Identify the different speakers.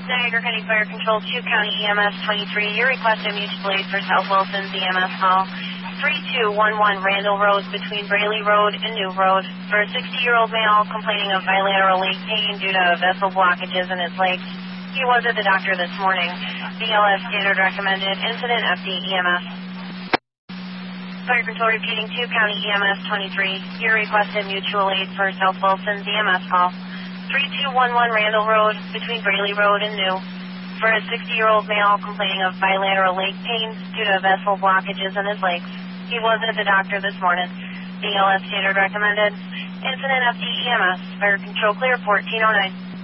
Speaker 1: Niagara County Fire Control 2 County EMS 23. Your request of mutual aid for South Wilson's EMS call. 3211 Randall Road between Braley Road and New Road for a 60-year-old male complaining of bilateral leg pain due to vessel blockages in his legs. He was at the doctor this morning. BLS standard recommended. Incident FD EMS. Fire Control repeating 2 County EMS 23. Your request of mutual aid for South Wilson's EMS call. 3211 Randall Road between Braley Road and New for a 60-year-old male complaining of bilateral leg pain due to vessel blockages in his legs. He was at the doctor this morning. BLS standard recommended. Incident FD EMS. Fire Control clear 1409.